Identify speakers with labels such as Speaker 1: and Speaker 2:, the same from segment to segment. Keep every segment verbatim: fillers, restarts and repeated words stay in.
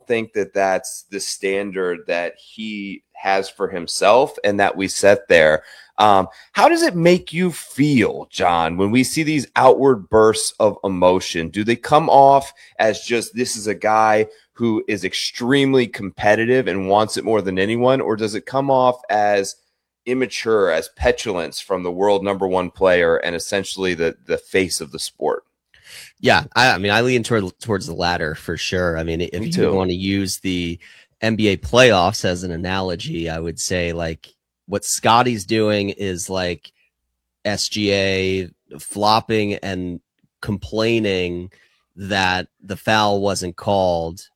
Speaker 1: think that that's the standard that he has for himself and that we set there. Um, how does it make you feel, John, when we see these outward bursts of emotion? Do they come off as just this is a guy who is extremely competitive and wants it more than anyone, or does it come off as immature, as petulance from the world number one player and essentially the, the face of the sport?
Speaker 2: Yeah, I, I mean, I lean toward, towards the latter for sure. I mean, if you want to use the N B A playoffs as an analogy, I would say like what Scotty's doing is like S G A flopping and complaining that the foul wasn't called,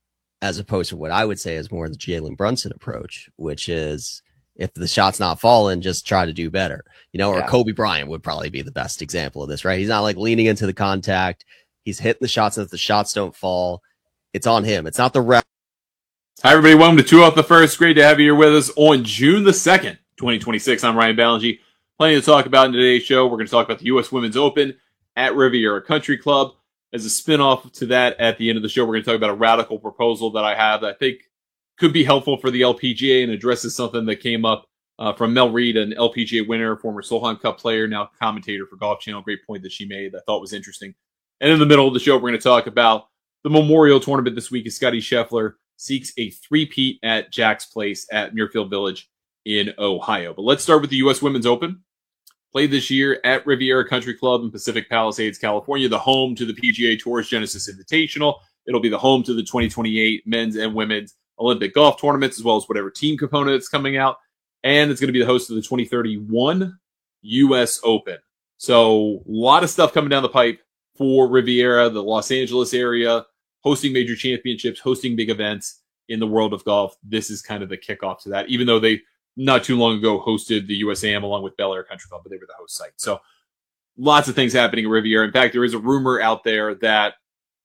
Speaker 2: as opposed to what I would say is more the Jalen Brunson approach, which is if the shot's not falling, just try to do better, you know, or yeah. Kobe Bryant would probably be the best example of this, right? He's not like leaning into the contact. He's hitting the shots. And if the shots don't fall, it's on him. It's not the ref.
Speaker 3: Hi, everybody. Welcome to Two Off the First. Great to have you here with us on June the second, twenty twenty-six. I'm Ryan Ballingy. Plenty to talk about in today's show. We're going to talk about the U S Women's Open at Riviera Country Club. As a spinoff to that, at the end of the show, we're going to talk about a radical proposal that I have that I think could be helpful for the L P G A and addresses something that came up uh, from Mel Reed, an L P G A winner, former Solheim Cup player, now commentator for Golf Channel. Great point that she made that I thought was interesting. And in the middle of the show, we're going to talk about the Memorial Tournament this week as Scotty Scheffler seeks a three-peat at Jack's Place at Muirfield Village in Ohio. But let's start with the U S Women's Open. Played this year at Riviera Country Club in Pacific Palisades, California, the home to the P G A Tour's Genesis Invitational. It'll be the home to the twenty twenty-eight men's and women's Olympic golf tournaments, as well as whatever team component that's coming out. And it's going to be the host of the twenty thirty-one U S Open. So a lot of stuff coming down the pipe for Riviera, the Los Angeles area, hosting major championships, hosting big events in the world of golf. This is kind of the kickoff to that, even though they not too long ago hosted the U S A M along with Bel Air Country Club, but they were the host site. So lots of things happening at Riviera. In fact, there is a rumor out there that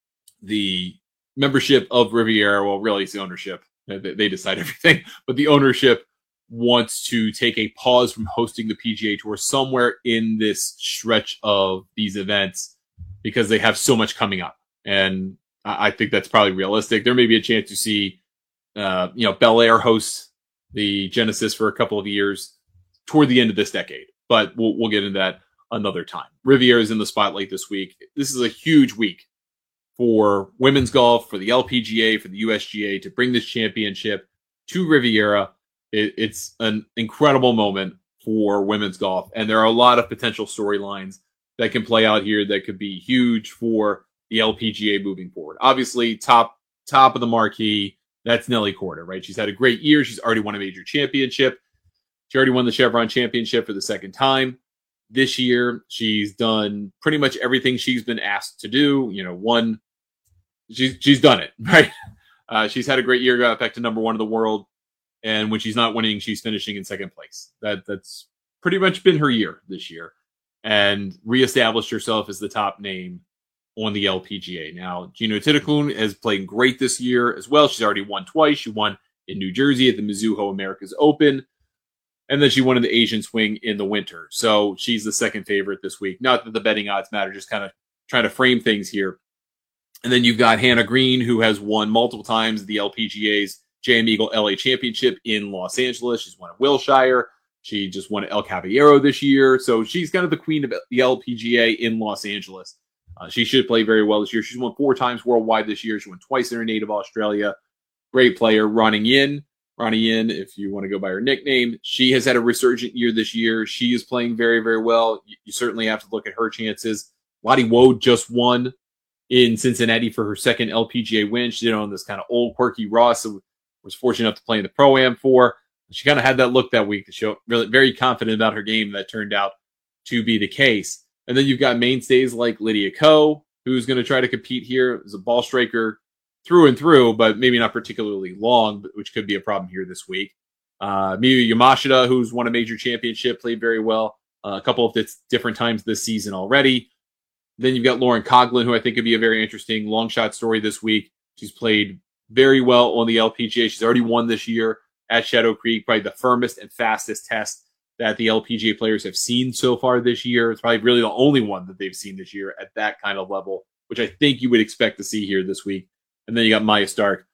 Speaker 3: the membership of Riviera, well, really it's the ownership. They decide everything, but the ownership wants to take a pause from hosting the P G A Tour somewhere in this stretch of these events because they have so much coming up. And I think that's probably realistic. There may be a chance to see, uh, you know, Bel Air hosts the Genesis for a couple of years toward the end of this decade, but we'll, we'll get into that another time. Riviera is in the spotlight this week. This is a huge week for women's golf, for the L P G A, for the U S G A to bring this championship to Riviera. It, it's an incredible moment for women's golf, and there are a lot of potential storylines that can play out here that could be huge for the L P G A moving forward. Obviously, top top of the marquee, that's Nelly Korda, right? She's had a great year. She's already won a major championship. She already won the Chevron Championship for the second time. This year, she's done pretty much everything she's been asked to do. You know, one, she's, she's done it, right? Uh, she's had a great year, got back to number one in the world. And when she's not winning, she's finishing in second place. That That's pretty much been her year this year. And reestablished herself as the top name on the L P G A. Now, Gino Titicun has played great this year as well. She's already won twice. She won in New Jersey at the Mizuho Americas Open. And then she won in the Asian Swing in the winter. So she's the second favorite this week. Not that the betting odds matter, just kind of trying to frame things here. And then you've got Hannah Green, who has won multiple times the L P G A's J M Eagle L A Championship in Los Angeles. She's won at Wilshire. She just won at El Caballero this year. So she's kind of the queen of the L P G A in Los Angeles. Uh, she should play very well this year. She's won four times worldwide this year. She won twice in her native Australia. Great player. Ronnie Yin. Ronnie Yin, if you want to go by her nickname. She has had a resurgent year this year. She is playing very, very well. You, you certainly have to look at her chances. Lottie Woad just won in Cincinnati for her second L P G A win. She did it on this kind of old, quirky Ross, so was fortunate enough to play in the Pro-Am for. She kind of had that look that week to show really very confident about her game. That turned out to be the case. And then you've got mainstays like Lydia Ko, who's going to try to compete here as a ball striker through and through, but maybe not particularly long, which could be a problem here this week. Uh, Miyu Yamashita, who's won a major championship, played very well uh, a couple of different times this season already. Then you've got Lauren Coughlin, who I think could be a very interesting long shot story this week. She's played very well on the L P G A. She's already won this year at Shadow Creek, probably the firmest and fastest test that the L P G A players have seen so far this year. It's probably really the only one that they've seen this year at that kind of level, which I think you would expect to see here this week. And then you got Maya Stark,